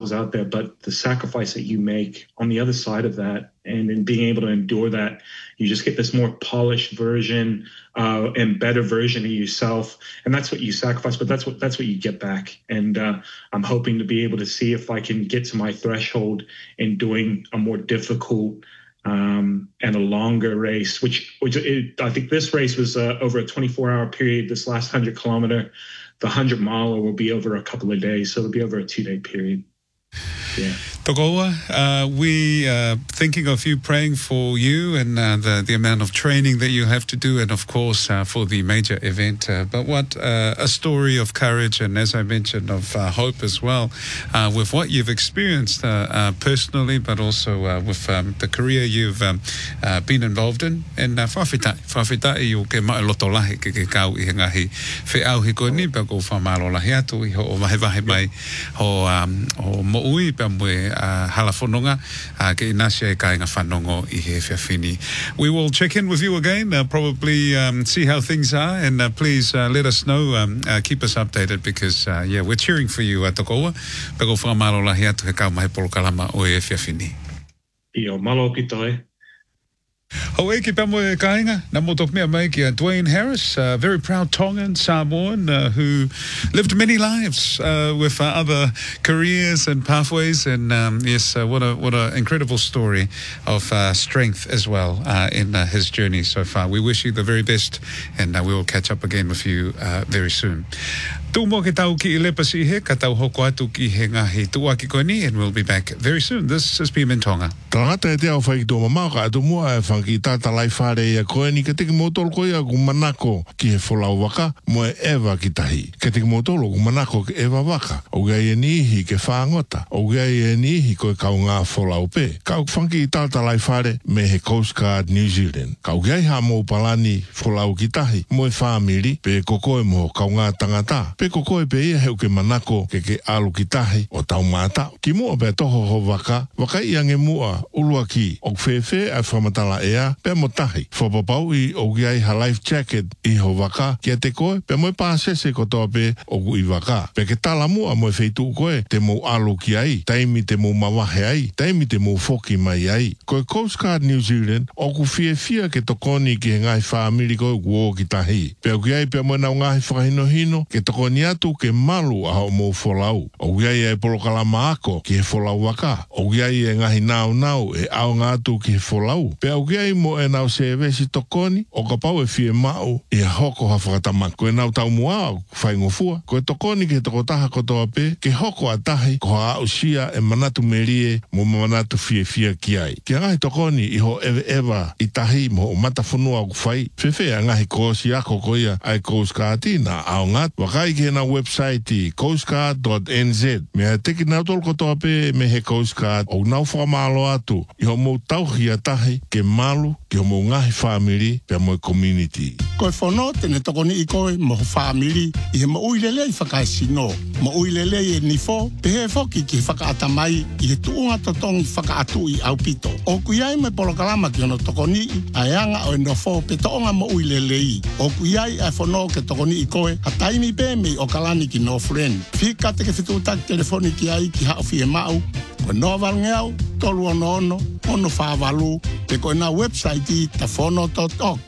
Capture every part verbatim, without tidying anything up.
themselves out there, but the sacrifice that you make on the other side of that, and in being able to endure that, you just get this more polished version uh, and better version of yourself. And that's what you sacrifice, but that's what that's what you get back. And uh, I'm hoping to be able to see if I can get to my threshold in doing a more difficult um, and a longer race, which, which it, I think this race was uh, over a twenty-four hour period. This last one hundred kilometer, the one hundred miler will be over a couple of days. So it'll be over a two day period. Yeah. Togoa, uh, we uh, thinking of you, praying for you and uh, the, the amount of training that you have to do, and of course uh, for the major event. Uh, but what uh, a story of courage, and as I mentioned, of uh, hope as well, uh, with what you've experienced uh, uh, personally, but also uh, with um, the career you've um, uh, been involved in. And whawhitai, whawhitai o ke mai loto lahi ke ke kau i ngahi whiau hi koe ni, pa ko whamaro lahi atu i ho o wahe wahe mai ho, um, ho mo ui pa mwe uh, halafononga uh, ke inasia e kainga whanongo I he whiawhini. We will check in with you again, uh, probably um, see how things are, and uh, please uh, let us know, um, uh, keep us updated, because uh, yeah, we're cheering for you at Tokoa. Pego whamaro lahi atu he kau mahe polokalama o e whiawhini. Io malo ki toi. Ho e ki pamo e kainga, na mo tok mea mai ki a Dwayne Harris, a very proud Tongan, Samoan, uh, who lived many lives uh, with uh, other careers and pathways, and um, yes, uh, what a what an incredible story of uh, strength as well uh, in uh, his journey so far. We wish you the very best, and uh, we will catch up again with you uh, very soon. Tu mo ke tau ki I lepasi he, ka tau hoko atu ki he ngahi tua ki koe ni, and we'll be back very soon. This is P M N Tonga. Tangata e te au whai ki tō mamau ka atu mua e whanki tāta lai whare ia koe ni, ka teki motolo koe ia ku manako ki he wholau waka, mo e ewa ki tahi. Ka teki motolo ku manako ki ewa waka, o gai e nihi ke whaangota, o gai e nihi koe kau ngā wholau pe. Kau whanki tāta lai whare me he Coast Guard New Zealand. Kau gai ha mo palani wholau ki tahi, mo e whamiri, pe kokoe mo kau ngā tangata. Pe kokoe pe ia heu ke manako ke ke alu ki tahi o tau mata. Ki mua pe toho ho waka, waka ia nge mua ulua ki o kwewhe a whamatala ea pe mo tahi. Whapapau I o giai ha life jacket I ho waka ki a te koe pe mo e pāsese ko toa pe o ku I waka. Pe ke tala mua mo e wheitu koe te mo alu ki ai, taimi te mo mawahe ai, taimi te mo foki mai ai. Koe Coast Guard New Zealand o ku fie fia ke tokoni ki he ngai whaamiri koe kuo ki tahi. Pe o giai pe mo nau ngai whakahino hino ke tokoni ni atu ke malu a ho mo folau. O giai e polokalama ako ki he folau waka. O giai e ngahi nau nau e au ngātu ki he folau. Pe au giai mo e nau se e vesi tokoni o ka pau e fie mau I a hoko ha whakatama. Ko e nau tau mua o whai ngofua. Ko e tokoni ki he tokotaha kotoa pe ke hoko a tahi ko ha au sia e manatu merie mo manatu fie fie ki ai. Ki a ngahi tokoni I ho ewe ewa I tahi mo o matafunua o whai. Whewhe a ngahi koosi ako koia ai Coast Guard na au ngat wakai ki na website I coast guard dot n z. Mea teki nau tol kotoa pe me he Coast Guard o nau whamalo atu I ho mou tauhi a tahi ke malu ki ho mou ngahi whamiri pe mo community. Koe whono tene tokoni I koe mo whamiri I he mo uilele I whakaisino. Mo uilele I nifo pe he whoki ki whakaatamai I he tuunga totongi whakaatu I aupito. O kuiai me polokalama ki ono tokoni a eanga o enofo pe toonga mo uilele I. O kuiai a whono ke tokoni I koe a taimi pe me o kalani ki no friend. Fika te ke whitutak telefoni ki ai ki hao fie mau. Ko no valngeau, tolu ono ono, ono whāwalu, te koe na website I tafono dot org.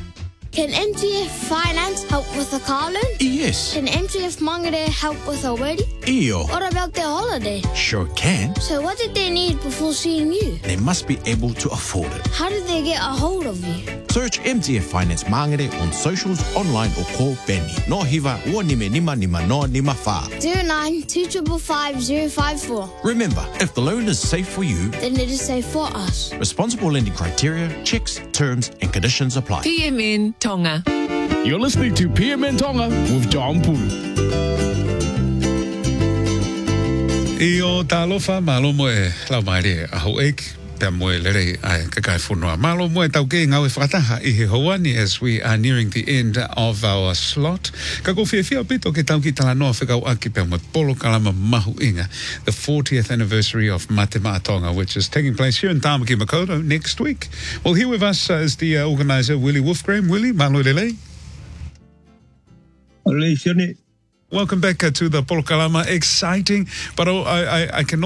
Can M T F Finance help with a car loan? Yes. Can M T F Mangere help with a wedding? Iyo. What about their holiday? Sure can. So what did they need before seeing you? They must be able to afford it. How did they get a hold of you? Search M T F Finance Mangere on socials, online or call Benny. No hiva, ua nime nima nima no nima wha. zero nine two five five zero five four. Remember, if the loan is safe for you, then it is safe for us. Responsible lending criteria, checks, terms and conditions apply. P M N Tonga. You're listening to P M N Tonga with John Pulu. I o tālofa, malo mo e lau mai re a ho eik, pia mo e lere ai kakai whunua. Malo mo e tau ke ngau e whakataha I he hauani as we are nearing the end of our slot. Ka ko fia fia pito ke tau ki tala noa whikau aki pia mo polo kalama mahu inga, the fortieth anniversary of Mate Maa Tonga, which is taking place here in Tāmaki Makaurau next week. Well, here with us uh, is the uh, organizer, Willie Wolfgram. Willie, malo lele. Welcome back uh, to the Polo Kalama. Exciting, but oh, I, I, I can